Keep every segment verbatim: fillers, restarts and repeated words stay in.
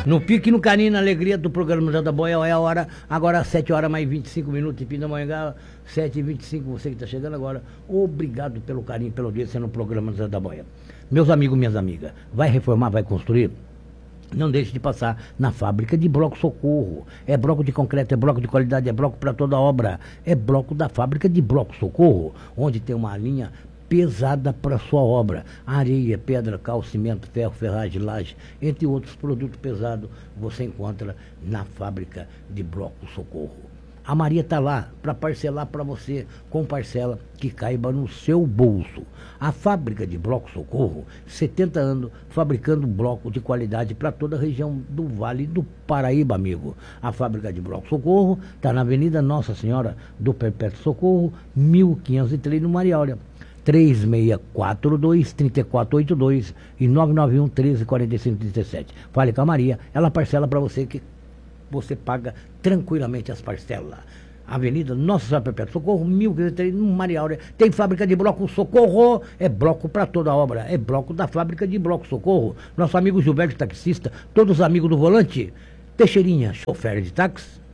No pique, no carinho, na alegria do programa Zé da Boia, é a hora, agora às sete horas mais vinte e cinco minutos em Pindamonhangaba, sete e vinte e cinco, você que está chegando agora, obrigado pelo carinho, pela audiência no programa Zé da Boia. Meus amigos, minhas amigas, vai reformar, vai construir? Não deixe de passar na fábrica de Bloco Socorro. É bloco de concreto, é bloco de qualidade, é bloco para toda obra. É bloco da fábrica de Bloco Socorro, onde tem uma linha pesada para sua obra. Areia, pedra, cal, cimento, ferro, ferragem, laje, entre outros produtos pesados, você encontra na fábrica de Bloco Socorro. A Maria está lá para parcelar para você com parcela que caiba no seu bolso. A fábrica de Bloco Socorro, setenta anos fabricando bloco de qualidade para toda a região do Vale do Paraíba, amigo. A fábrica de Bloco Socorro está na Avenida Nossa Senhora do Perpétuo Socorro, mil quinhentos e três, no Mariáurea. três seis quatro dois, três quatro oito dois e nove nove um, treze, quarenta e cinco, trinta e sete. Fale com a Maria, ela parcela para você que você paga tranquilamente as parcelas. Avenida Nossa Senhora Perpétuo Socorro, mil quinhentos e três, no Mariáurea. Tem fábrica de Bloco Socorro, é bloco para toda obra, é bloco da fábrica de Bloco Socorro. Nosso amigo Gilberto, taxista, todos os amigos do volante, Teixeirinha, chofer de táxi.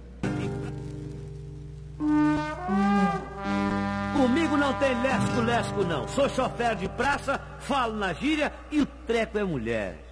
Comigo não tem lesco-lesco não, sou chofer de praça, falo na gíria e o treco é mulher.